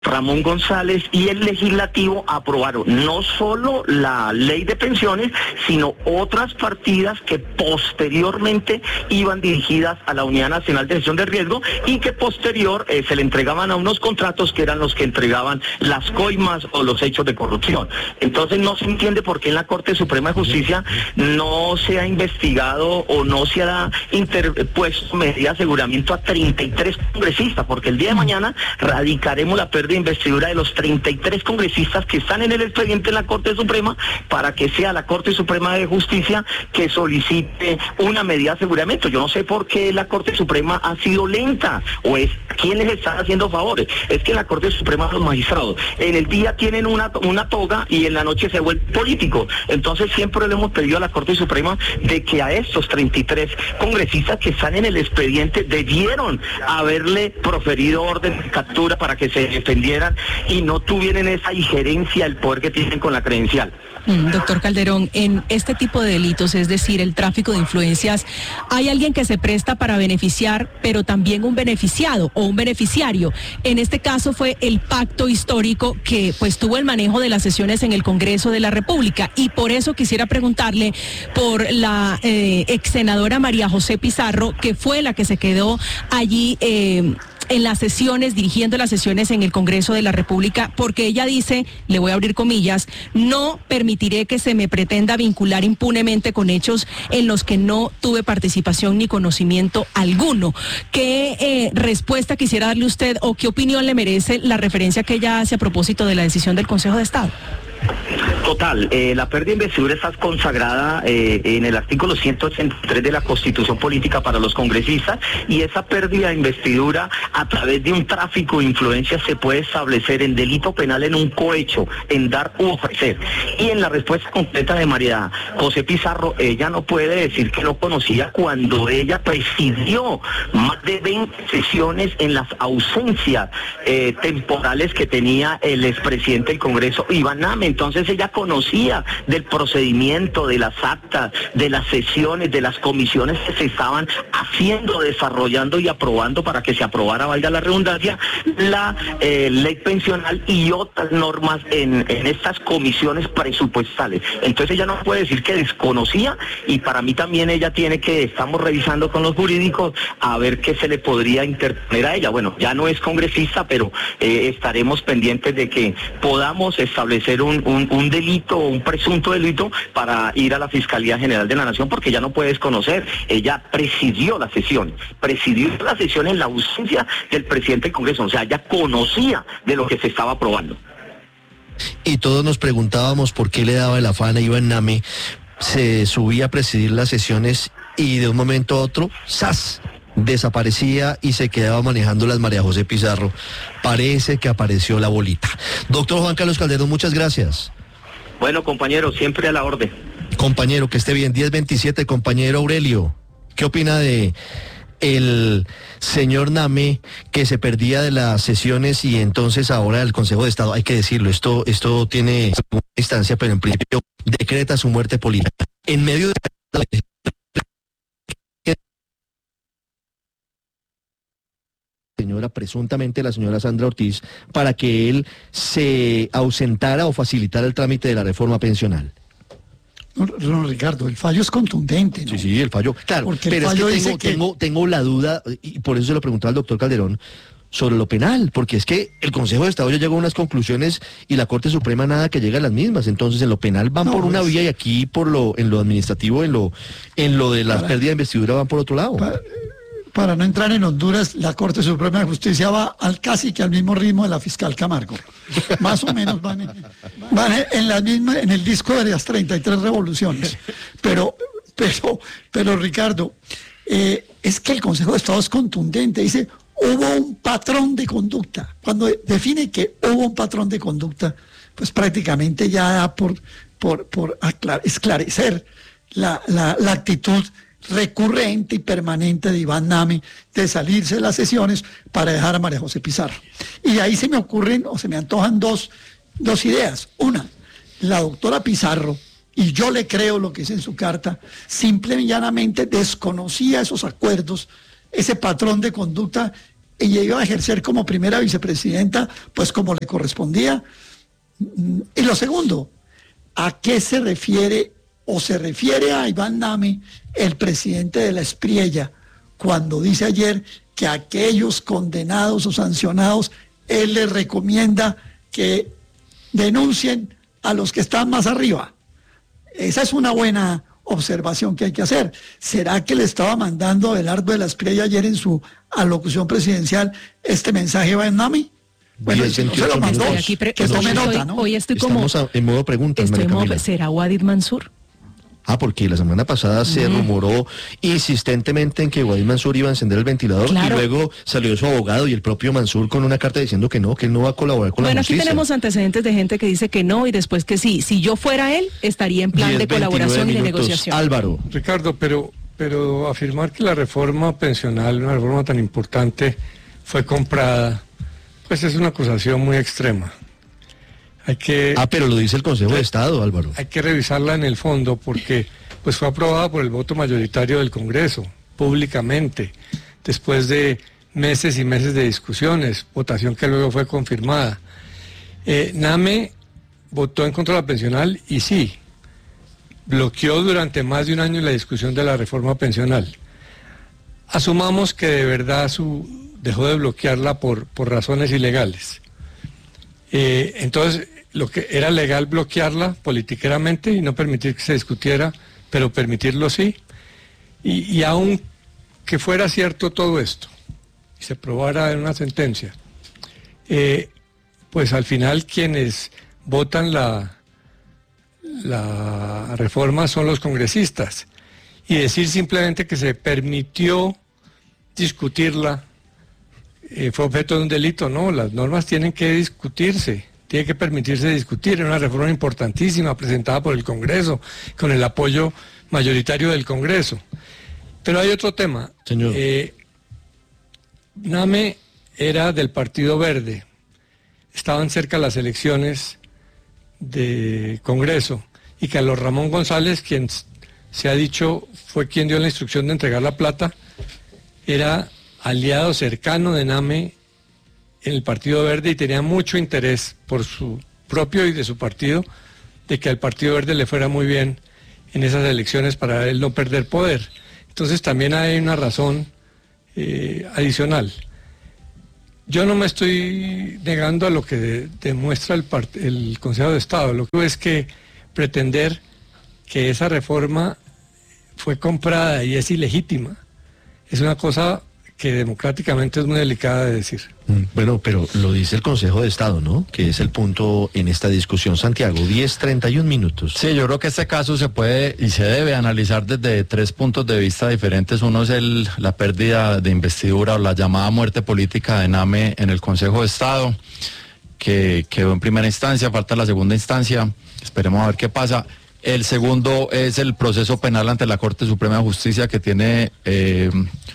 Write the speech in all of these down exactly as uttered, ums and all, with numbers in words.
Ramón González y el legislativo aprobaron no solo la ley de pensiones, sino otras partidas que posteriormente iban dirigidas a la Unidad Nacional de Gestión de Riesgo y que posterior eh, se le entregaban a unos contratos que eran los que entregaban las coimas o los hechos de corrupción. Entonces no se entiende por qué en la Corte Suprema de Justicia no se ha investigado o no se ha interpuesto medida de aseguramiento a treinta y tres congresistas, porque el día de mañana radicaremos la pérdida de investidura de los treinta y tres congresistas que están en el expediente en la Corte Suprema, para que sea la Corte Suprema de Justicia que solicite una medida de aseguramiento. Yo no sé por qué la Corte Suprema ha sido lenta, o es quién les está haciendo favores. Es que en la Corte Suprema los magistrados en el día tienen una, una toga y en la noche se vuelven políticos. Entonces siempre le hemos pedido a la Corte Suprema de que a estos treinta y tres congresistas que están en el expediente debieron haberle proferido orden de captura para que se defendieran y no tuvieran esa injerencia del poder que tienen con la credencial. Mm, doctor Calderón, en este tipo de delitos, es decir, el tráfico de influencias, hay alguien que se presta para beneficiar, pero también un beneficiado o un beneficiario. En este caso fue el pacto histórico que pues tuvo el manejo de las sesiones en el Congreso de la República, y por eso quisiera preguntarle por la eh, ex senadora María José Pizarro, que fue la que se quedó allí eh, en las sesiones, dirigiendo las sesiones en el Congreso de la República, porque ella dice, le voy a abrir comillas, no permitiré que se me pretenda vincular impunemente con hechos en los que no tuve participación ni conocimiento alguno. ¿Qué eh, respuesta quisiera darle usted o qué opinión le merece la referencia que ella hace a propósito de la decisión del Consejo de Estado? Total, eh, la pérdida de investidura está consagrada eh, en el artículo ciento ochenta y tres de la Constitución Política para los congresistas, y esa pérdida de investidura a través de un tráfico de influencias se puede establecer en delito penal en un cohecho, en dar u ofrecer. Y en la respuesta completa de María José Pizarro, ella no puede decir que no conocía cuando ella presidió más de veinte sesiones en las ausencias eh, temporales que tenía el expresidente del Congreso, Iván Name. Entonces ella conocía del procedimiento, de las actas, de las sesiones, de las comisiones que se estaban haciendo, desarrollando y aprobando para que se aprobara, valga la redundancia, la eh, ley pensional y otras normas en, en estas comisiones presupuestales. Entonces ella no puede decir que desconocía, y para mí también ella tiene que, estamos revisando con los jurídicos a ver qué se le podría interponer a ella. Bueno, ya no es congresista, pero eh, estaremos pendientes de que podamos establecer un, un, un delito o un presunto delito para ir a la Fiscalía General de la Nación, porque ya no puede desconocer. Ella presidió la sesión, presidió la sesión en la ausencia del presidente del Congreso, o sea, ya conocía de lo que se estaba aprobando. Y todos nos preguntábamos por qué le daba el afán a Iván Name, se subía a presidir las sesiones y de un momento a otro, ¡zas!, desaparecía y se quedaba manejando las María José Pizarro. Parece que apareció la bolita. Doctor Juan Carlos Calderón, muchas gracias. Bueno, compañero, siempre a la orden. Compañero, que esté bien. diez veintisiete, compañero Aurelio, ¿qué opina de el señor Name, que se perdía de las sesiones y entonces ahora el Consejo de Estado, hay que decirlo, esto, esto tiene una instancia, pero en principio decreta su muerte política? En medio de la señora, presuntamente la señora Sandra Ortiz, para que él se ausentara o facilitara el trámite de la reforma pensional. No, no, Ricardo, el fallo es contundente, ¿no? Sí, sí, el fallo. Claro, porque pero el fallo es que dice tengo, que... tengo, tengo la duda, y por eso se lo preguntaba al doctor Calderón, sobre lo penal, porque es que el Consejo de Estado ya llegó a unas conclusiones y la Corte Suprema nada que llega a las mismas. Entonces en lo penal van no, por una pues, vía y aquí por lo en lo administrativo, en lo en lo de la para, pérdida de investidura van por otro lado. Para, para no entrar en Honduras, la Corte Suprema de Justicia va al casi que al mismo ritmo de la fiscal Camargo. Más o menos van, en, van en, la misma, en el disco de las treinta y tres revoluciones. Pero, pero, pero Ricardo, eh, es que el Consejo de Estado es contundente, dice... Hubo un patrón de conducta. Cuando define que hubo un patrón de conducta, pues prácticamente ya da por, por, por aclar, esclarecer la, la, la actitud recurrente y permanente de Iván Name de salirse de las sesiones para dejar a María José Pizarro. Y ahí se me ocurren o se me antojan dos, dos ideas. Una, la doctora Pizarro, y yo le creo lo que es en su carta, simple y llanamente desconocía esos acuerdos, ese patrón de conducta ella iba a ejercer como primera vicepresidenta, pues como le correspondía. Y lo segundo, ¿a qué se refiere o se refiere a Iván Name, el presidente de la Espriella, cuando dice ayer que a aquellos condenados o sancionados él les recomienda que denuncien a los que están más arriba? Esa es una buena observación que hay que hacer. ¿Será que le estaba mandando a Abelardo de la Espriella ayer en su alocución presidencial este mensaje a Iván Name? Bueno, si no se lo mandó, aquí pre- que tome estoy- nota, ¿no? Hoy estoy como... Estamos a- en modo preguntas, Estoy María en modo- Camila. ¿Será Wadid Mansur? Ah, porque la semana pasada se rumoró insistentemente en que Wadid Mansur iba a encender el ventilador Claro. y luego salió su abogado y el propio Mansur con una carta diciendo que no, que él no va a colaborar con Bueno, la aquí justicia. tenemos antecedentes de gente que dice que no y después que sí. Si yo fuera él, estaría en plan diez, de colaboración y de veintinueve minutos. negociación. Álvaro. Ricardo, pero, pero afirmar que la reforma pensional, una reforma tan importante, fue comprada, pues es una acusación muy extrema. Hay que, Ah, pero lo dice el Consejo de Estado, Álvaro. hay que revisarla en el fondo porque pues fue aprobada por el voto mayoritario del Congreso, públicamente, después de meses y meses de discusiones, votación que luego fue confirmada. Eh, Name votó en contra de la pensional y sí, bloqueó durante más de un año la discusión de la reforma pensional. Asumamos que de verdad su, dejó de bloquearla por, por razones ilegales. Eh, entonces, lo que era legal bloquearla politiqueramente y no permitir que se discutiera, pero permitirlo sí. Y, y aun que fuera cierto todo esto, y se probara en una sentencia, eh, pues al final quienes votan la, la reforma son los congresistas. Y decir simplemente que se permitió discutirla eh, fue objeto de un delito, no, las normas tienen que discutirse, tiene que permitirse discutir, es una reforma importantísima presentada por el Congreso, con el apoyo mayoritario del Congreso. Pero hay otro tema. Señor. Eh, Name era del Partido Verde, estaban cerca las elecciones de Congreso, y Carlos Ramón González, quien se ha dicho fue quien dio la instrucción de entregar la plata, era aliado cercano de Name en el Partido Verde y tenía mucho interés por su propio y de su partido de que al Partido Verde le fuera muy bien en esas elecciones para él no perder poder. Entonces también hay una razón eh, adicional. Yo no me estoy negando a lo que de, demuestra el, part, el Consejo de Estado. Lo que es que pretender que esa reforma fue comprada y es ilegítima es una cosa que democráticamente es muy delicada de decir. Bueno, pero lo dice el Consejo de Estado, ¿no? Que es el punto en esta discusión. Santiago, diez treinta y un minutos. Sí, yo creo que este caso se puede y se debe analizar desde tres puntos de vista diferentes. Uno es el, la pérdida de investidura o la llamada muerte política de Name en el Consejo de Estado, que quedó en primera instancia, falta la segunda instancia, esperemos a ver qué pasa. El segundo es el proceso penal ante la Corte Suprema de Justicia, que tiene eh,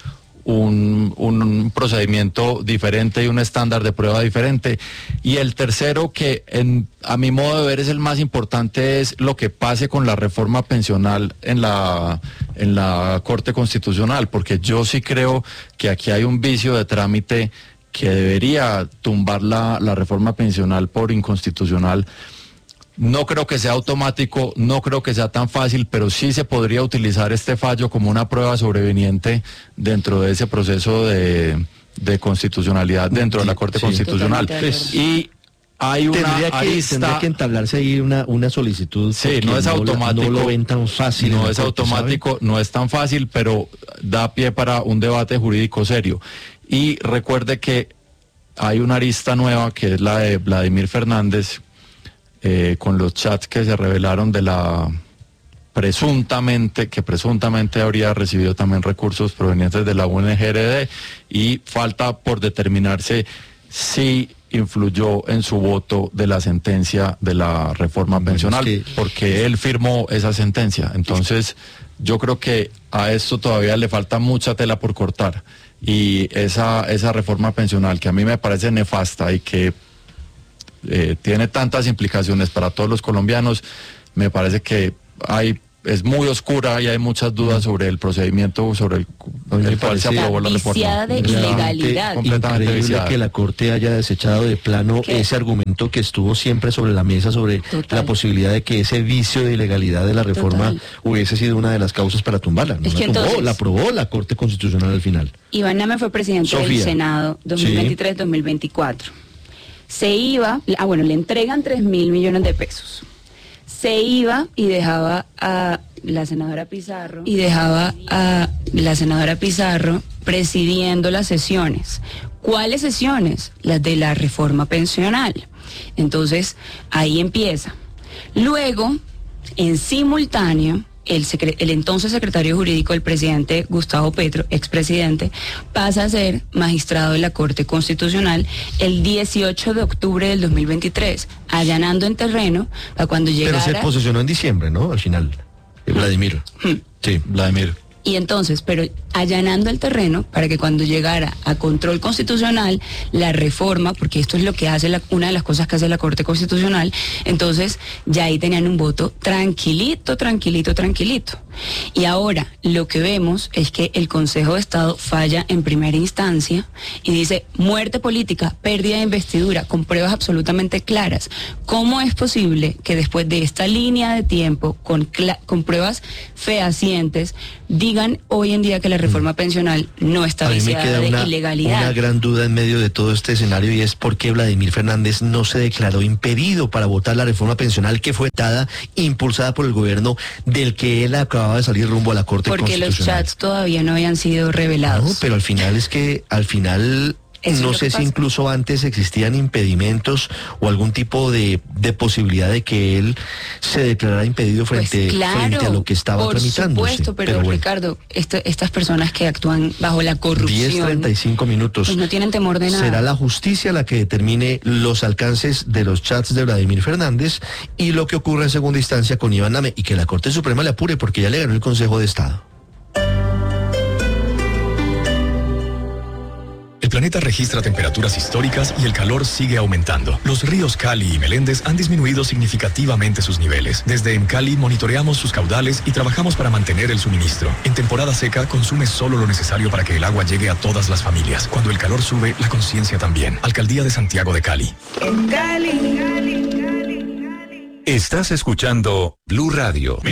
un, un procedimiento diferente y un estándar de prueba diferente. Y el tercero, que en, a mi modo de ver es el más importante, es lo que pase con la reforma pensional en la, en la Corte Constitucional, porque yo sí creo que aquí hay un vicio de trámite que debería tumbar la, la reforma pensional por inconstitucional. No creo que sea automático, no creo que sea tan fácil, pero sí se podría utilizar este fallo como una prueba sobreveniente dentro de ese proceso de, de constitucionalidad dentro de la Corte Sí, Constitucional. totalmente de Y hay una Tendría que, arista... tendría que entablarse ahí una, una solicitud. Sí, porque no es la- automático. No lo ven tan fácil. en No la es Corte, automático, no es tan fácil, pero da pie para un debate jurídico serio. Y recuerde que hay una arista nueva que es la de Vladimir Fernández, eh, con los chats que se revelaron de la presuntamente, que presuntamente habría recibido también recursos provenientes de la U N G R D, y falta por determinarse si influyó en su voto de la sentencia de la reforma Bueno, pensional, es que- porque él firmó esa sentencia. Entonces, yo creo que a esto todavía le falta mucha tela por cortar. Y esa, esa reforma pensional, que a mí me parece nefasta y que eh, tiene tantas implicaciones para todos los colombianos, me parece que hay es muy oscura y hay muchas dudas sobre el procedimiento sobre el, el cual se aprobó la reforma. Viciada de ilegalidad. Completamente Increíble viciada. que la Corte haya desechado de plano ¿Qué? ese argumento que estuvo siempre sobre la mesa sobre Total. la posibilidad de que ese vicio de ilegalidad de la reforma Total. hubiese sido una de las causas para tumbarla. No Es la que tumbó, entonces- la aprobó la Corte Constitucional al final. Iván Name fue presidente Sofía. del Senado dos mil veintitrés dos mil veinticuatro. Se iba, ah bueno, le entregan tres mil millones de pesos. Se iba y dejaba a la senadora Pizarro y dejaba a la senadora Pizarro presidiendo las sesiones. ¿Cuáles sesiones? Las de la reforma pensional. Entonces, ahí empieza. Luego, en simultáneo, el, secre- el entonces secretario jurídico del presidente Gustavo Petro, expresidente, pasa a ser magistrado de la Corte Constitucional el dieciocho de octubre del dos mil veintitrés, allanando en terreno para cuando Pero llegara... se posesionó en diciembre, ¿no? Al final. Eh, Vladimir. Hmm. Sí. Vladimir. Y entonces, pero allanando el terreno para que cuando llegara a control constitucional, la reforma, porque esto es lo que hace la, una de las cosas que hace la Corte Constitucional, entonces ya ahí tenían un voto tranquilito, tranquilito, tranquilito. Y ahora lo que vemos es que el Consejo de Estado falla en primera instancia y dice muerte política, pérdida de investidura, con pruebas absolutamente claras. ¿Cómo es posible que después de esta línea de tiempo, con, cla- con pruebas fehacientes, digan hoy en día que la reforma pensional no está A mí me viciada queda de una, ilegalidad? una gran duda en medio de todo este escenario y es por qué Vladimir Fernández no se declaró impedido para votar la reforma pensional que fue dada, impulsada por el gobierno del que él acababa de salir rumbo a la Corte Porque los Constitucional. chats todavía no habían sido revelados. No, pero al final es que al final Eso es no lo sé que si pasa. incluso antes existían impedimentos o algún tipo de, de posibilidad de que él se declarara impedido frente, Pues claro, frente a lo que estaba por tramitándose. supuesto, pero, bueno, Ricardo, esto- estas personas que actúan bajo la corrupción, diez treinta y cinco minutos. pues no tienen temor de nada. Será la justicia la que determine los alcances de los chats de Vladimir Fernández y lo que ocurre en segunda instancia con Iván Name y que la Corte Suprema le apure porque ya le ganó el Consejo de Estado. El planeta registra temperaturas históricas y el calor sigue aumentando. Los ríos Cali y Meléndez han disminuido significativamente sus niveles. Desde EMCALI monitoreamos sus caudales y trabajamos para mantener el suministro. En temporada seca, consume solo lo necesario para que el agua llegue a todas las familias. Cuando el calor sube, la conciencia también. Alcaldía de Santiago de Cali. Estás escuchando Blue Radio.